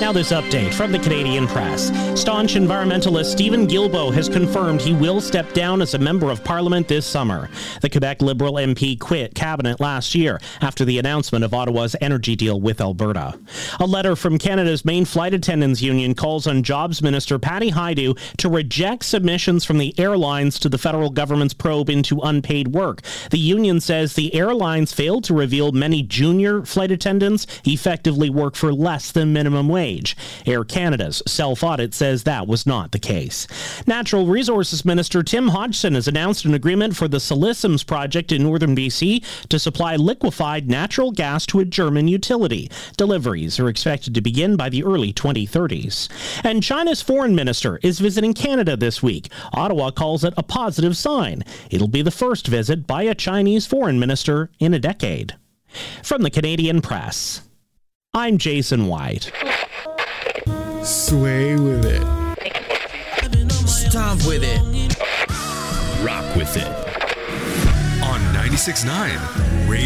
Now this update from the Canadian Press. Staunch environmentalist Stephen Guilbeault has confirmed he will step down as a member of Parliament this summer. The Quebec Liberal MP quit cabinet last year after the announcement of Ottawa's energy deal with Alberta. A letter from Canada's main flight attendants union calls on Jobs Minister Patty Hajdu to reject submissions from the airlines to the federal government's probe into unpaid work. The union says the airlines failed to reveal many junior flight attendants effectively work for less than minimum wage. Air Canada's self-audit says that was not the case. Natural Resources Minister Tim Hodgson has announced an agreement for the Siliciums project in northern BC to supply liquefied natural gas to a German utility. Deliveries are expected to begin by the early 2030s. And China's foreign minister is visiting Canada this week. Ottawa calls it a positive sign. It'll be the first visit by a Chinese foreign minister in a decade. From the Canadian Press, I'm Jason White. Sway with it. Stomp with it. Rock with it. On 96.9 Radio.